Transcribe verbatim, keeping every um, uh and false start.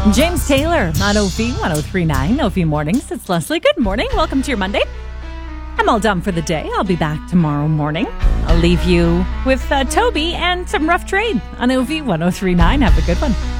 James Taylor on O V one oh three point nine, O V Mornings. It's Leslie. Good morning. Welcome to your Monday. I'm all done for the day. I'll be back tomorrow morning. I'll leave you with uh, Toby and some rough trade on O V one oh three point nine. Have a good one.